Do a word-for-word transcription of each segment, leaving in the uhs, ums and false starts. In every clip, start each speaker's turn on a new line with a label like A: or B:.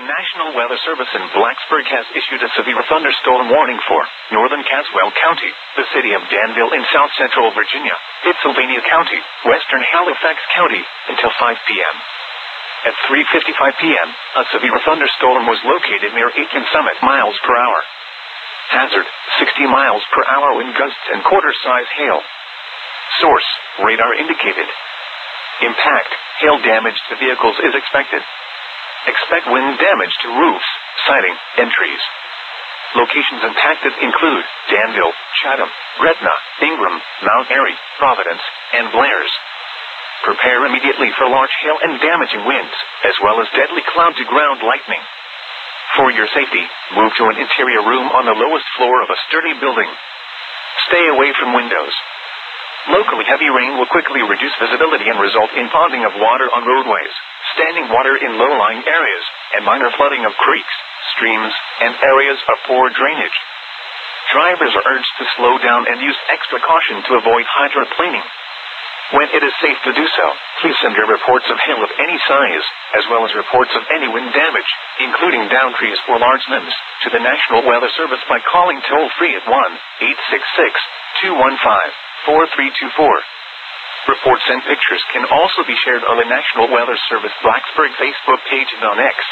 A: National Weather Service in Blacksburg has issued a severe thunderstorm warning for northern Caswell County, the city of Danville in south central Virginia, Pittsylvania County, western Halifax County, until five p.m. At three fifty-five p.m., a severe thunderstorm was located near Aiken Summit, miles per hour. Hazard, sixty miles per hour wind gusts and quarter-size hail. Source, radar indicated. Impact, hail damage to vehicles is expected. Expect wind damage to roofs, siding, and trees. Locations impacted include Danville, Chatham, Gretna, Ingram, Mount Airy, Providence, and Blair's. Prepare immediately for large hail and damaging winds, as well as deadly cloud-to-ground lightning. For your safety, move to an interior room on the lowest floor of a sturdy building. Stay away from windows. Locally heavy rain will quickly reduce visibility and result in ponding of water on roadways, standing water in low-lying areas, and minor flooding of creeks, streams, and areas of poor drainage. Drivers are urged to slow down and use extra caution to avoid hydroplaning. When it is safe to do so, please send your reports of hail of any size, as well as reports of any wind damage, including downed trees or large limbs, to the National Weather Service by calling toll-free at one eight six six, two one five, four three two four. Reports and pictures can also be shared on the National Weather Service Blacksburg Facebook page and on X.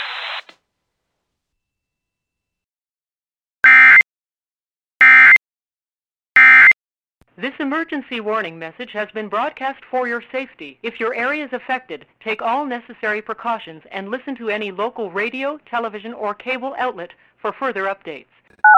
B: This emergency warning message has been broadcast for your safety. If your area is affected, take all necessary precautions and listen to any local radio, television, or cable outlet for further updates.